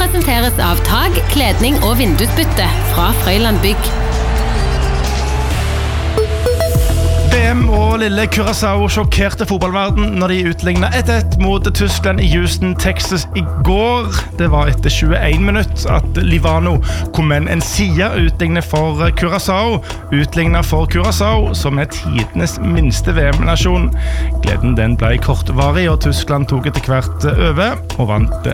presenteres av Tag, Kledning og Vindusbytte fra Frøyland Bygg. VM og lille Curaçao sjokkerte fotballverden når de utlignet 1-1 mot Tyskland i Houston, Texas i går. Det var etter 21 minutter at Livano Komen Encia utlignet for Curaçao. Utlignet for Curaçao, som tidenes minste VM-nasjon. Gleden den ble kortvarig, og Tyskland tok etter hvert over og vant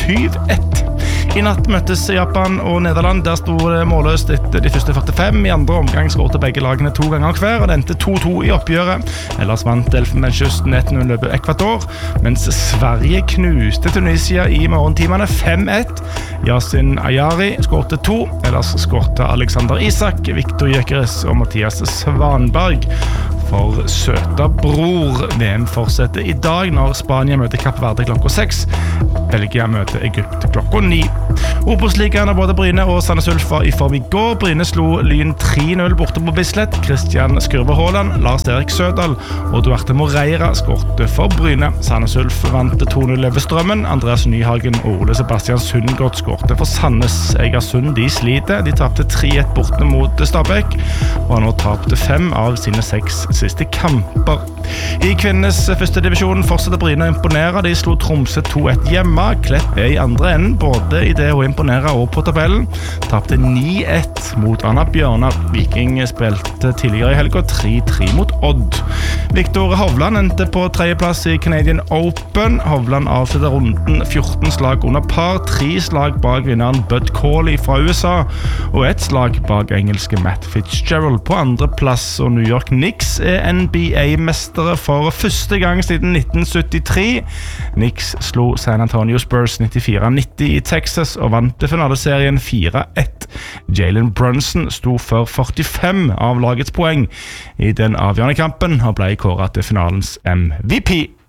7-1. I natt møttes Japan og Nederland. Der stod det målløst etter de første 45. I andre omgang skårte begge lagene 2 ganger hver, og det endte 2-2 i oppgjøret. Ellers vant Elfenbenskysten 1-0 over Ekvator, mens Sverige knuste Tunisia i morgentimene 5-1. Yasin Ayari skårte 2, ellers skårte Alexander Isak, Viktor Gyökeres og Mathias Svanberg for søta bror. VM fortsetter i dag når Spania møter Kapp Verde klokka 6. Belgia møter Egypt klokka 9. Obos-ligaen av både Bryne og Sandnes Ulf var i form i går. Bryne slo Lyn 3-0 borte på Bislett. Christian Skurve Haaland, Lars Erik Sødal og Duarte Moreira skårte for Bryne. Sandnes Ulf vant 2-0 over Strømmen. Andreas Nyhagen og Ole Sebastian Sundgaard skårte for Sandnes. Egersund de sliter. De tapte 3-1 borte mot Stabæk og har nå tapte 5 av sine 6 siste kamper. I kvinnenes første divisjon fortsetter Bryne å imponere. De slo Tromsø 2-1 hjemme. Klepp i andre enden, både i det å imponere og på tabellen. Tapte 9-1 mot Anna Bjørnar. Viking spilte tidligere i helga 3-3 mot Odd. Viktor Hovland endte på 3. plass i Canadian Open. Hovland avslutter runden 14 slag under par, 3 slag bak vinneren Bud Cauley fra USA og 1 slag bak engelske Matt Fitzgerald på 2. plass. Og New York Knicks NBA-mestere for første gang siden 1973. Knicks slo San Antonio Spurs 94-90 i Texas og vant finaleserien 4-1. Jalen Brunson sto for 45 av lagets poeng i den avgjørende kampen og ble kåret til finalens MVP.